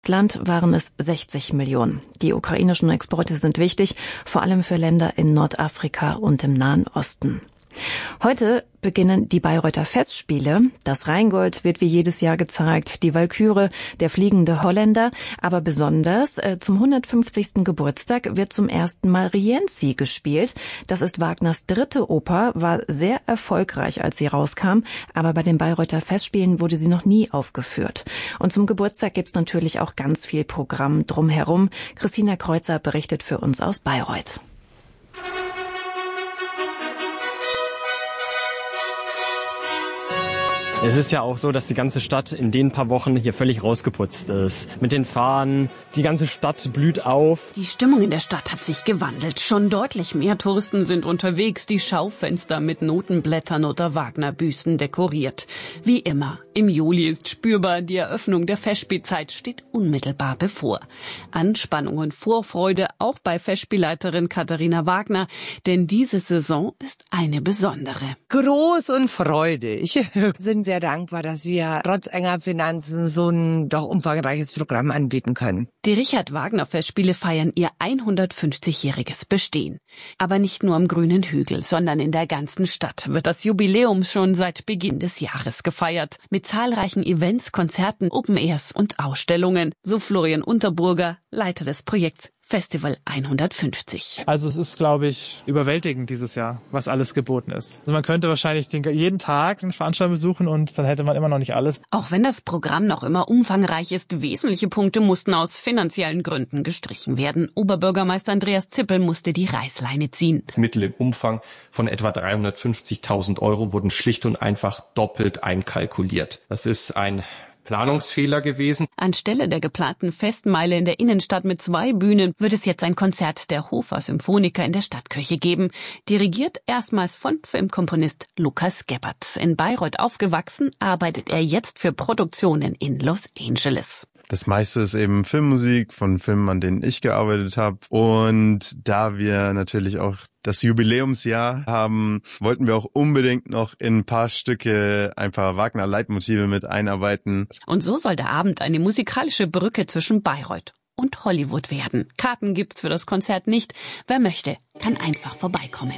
Land waren es 60 Millionen. Die ukrainischen Exporte sind wichtig, vor allem für Länder in Nordafrika und im Nahen Osten. Heute beginnen die Bayreuther Festspiele. Das Rheingold wird wie jedes Jahr gezeigt, die Walküre, der fliegende Holländer. Aber besonders zum 150. Geburtstag wird zum ersten Mal Rienzi gespielt. Das ist Wagners dritte Oper, war sehr erfolgreich, als sie rauskam. Aber bei den Bayreuther Festspielen wurde sie noch nie aufgeführt. Und zum Geburtstag gibt's natürlich auch ganz viel Programm drumherum. Christina Kreuzer berichtet für uns aus Bayreuth. Es ist ja auch so, dass die ganze Stadt in den paar Wochen hier völlig rausgeputzt ist. Mit den Fahnen, die ganze Stadt blüht auf. Die Stimmung in der Stadt hat sich gewandelt. Schon deutlich mehr Touristen sind unterwegs, die Schaufenster mit Notenblättern oder Wagner-Büsten dekoriert. Wie immer, im Juli ist spürbar, die Eröffnung der Festspielzeit steht unmittelbar bevor. Anspannung und Vorfreude auch bei Festspielleiterin Katharina Wagner, denn diese Saison ist eine besondere. Groß und freudig. Sind sehr dankbar, dass wir trotz enger Finanzen so ein doch umfangreiches Programm anbieten können. Die Richard-Wagner-Festspiele feiern ihr 150-jähriges Bestehen. Aber nicht nur am grünen Hügel, sondern in der ganzen Stadt wird das Jubiläum schon seit Beginn des Jahres gefeiert. Mit zahlreichen Events, Konzerten, Open-Airs und Ausstellungen. So Florian Unterburger, Leiter des Projekts Festival 150. Also es ist, glaube ich, überwältigend dieses Jahr, was alles geboten ist. Also man könnte wahrscheinlich jeden Tag eine Veranstaltung besuchen und dann hätte man immer noch nicht alles. Auch wenn das Programm noch immer umfangreich ist, wesentliche Punkte mussten aus finanziellen Gründen gestrichen werden. Oberbürgermeister Andreas Zippel musste die Reißleine ziehen. Mittel im Umfang von etwa 350.000 € wurden schlicht und einfach doppelt einkalkuliert. Das ist ein Planungsfehler gewesen. Anstelle der geplanten Festmeile in der Innenstadt mit 2 Bühnen wird es jetzt ein Konzert der Hofer Symphoniker in der Stadtkirche geben. Dirigiert erstmals von Filmkomponist Lukas Gebhardt. In Bayreuth aufgewachsen, arbeitet er jetzt für Produktionen in Los Angeles. Das meiste ist eben Filmmusik von Filmen, an denen ich gearbeitet habe. Und da wir natürlich auch das Jubiläumsjahr haben, wollten wir auch unbedingt noch in ein paar Stücke ein paar Wagner-Leitmotive mit einarbeiten. Und so soll der Abend eine musikalische Brücke zwischen Bayreuth und Hollywood werden. Karten gibt's für das Konzert nicht. Wer möchte, kann einfach vorbeikommen.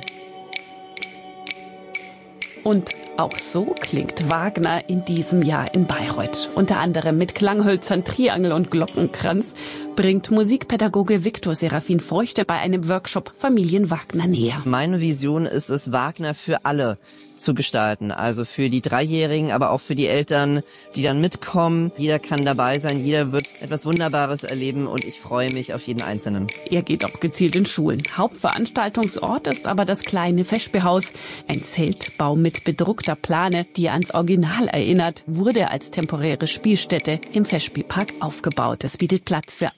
Und auch so klingt Wagner in diesem Jahr in Bayreuth. Unter anderem mit Klanghölzern, Triangel und Glockenkranz bringt Musikpädagoge Viktor Serafin Feuchte bei einem Workshop Familien Wagner näher. Meine Vision ist es, Wagner für alle zu gestalten. Also für die Dreijährigen, aber auch für die Eltern, die dann mitkommen. Jeder kann dabei sein, jeder wird etwas Wunderbares erleben und ich freue mich auf jeden Einzelnen. Er geht auch gezielt in Schulen. Hauptveranstaltungsort ist aber das kleine Festspielhaus. Ein Zeltbau mit bedruckter Plane, die ans Original erinnert, wurde als temporäre Spielstätte im Festspielpark aufgebaut. Es bietet Platz für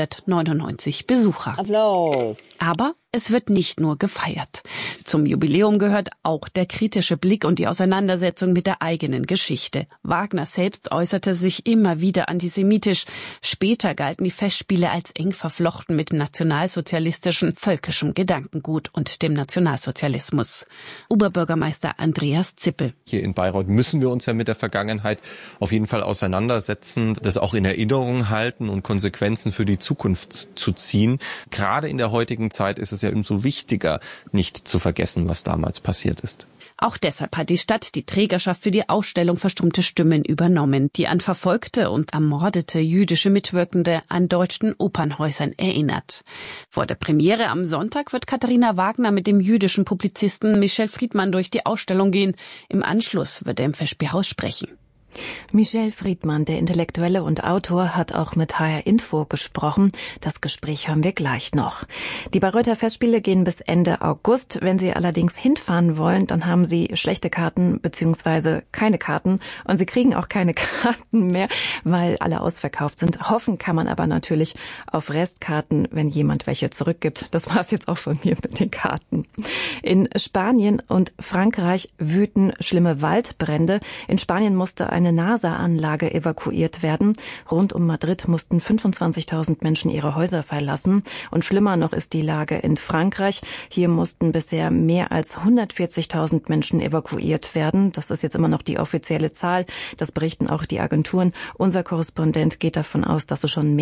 199 Besucher. Applaus! Aber es wird nicht nur gefeiert. Zum Jubiläum gehört auch der kritische Blick und die Auseinandersetzung mit der eigenen Geschichte. Wagner selbst äußerte sich immer wieder antisemitisch. Später galten die Festspiele als eng verflochten mit nationalsozialistischem, völkischem Gedankengut und dem Nationalsozialismus. Oberbürgermeister Andreas Zippel. Hier in Bayreuth müssen wir uns ja mit der Vergangenheit auf jeden Fall auseinandersetzen, das auch in Erinnerung halten und Konsequenzen für die Zukunft zu ziehen. Gerade in der heutigen Zeit ist es ja umso wichtiger, nicht zu vergessen, was damals passiert ist. Auch deshalb hat die Stadt die Trägerschaft für die Ausstellung Verstummte Stimmen übernommen, die an verfolgte und ermordete jüdische Mitwirkende an deutschen Opernhäusern erinnert. Vor der Premiere am Sonntag wird Katharina Wagner mit dem jüdischen Publizisten Michel Friedmann durch die Ausstellung gehen. Im Anschluss wird er im Festspielhaus sprechen. Michel Friedmann, der Intellektuelle und Autor, hat auch mit HR Info gesprochen. Das Gespräch hören wir gleich noch. Die Bayreuther Festspiele gehen bis Ende August. Wenn Sie allerdings hinfahren wollen, dann haben Sie schlechte Karten bzw. keine Karten. Und Sie kriegen auch keine Karten mehr, weil alle ausverkauft sind. Hoffen kann man aber natürlich auf Restkarten, wenn jemand welche zurückgibt. Das war's jetzt auch von mir mit den Karten. In Spanien und Frankreich wüten schlimme Waldbrände. In Spanien musste eine NASA-Anlage evakuiert werden. Rund um Madrid mussten 25.000 Menschen ihre Häuser verlassen. Und schlimmer noch ist die Lage in Frankreich. Hier mussten bisher mehr als 140.000 Menschen evakuiert werden. Das ist jetzt immer noch die offizielle Zahl. Das berichten auch die Agenturen. Unser Korrespondent geht davon aus, dass es schon mehr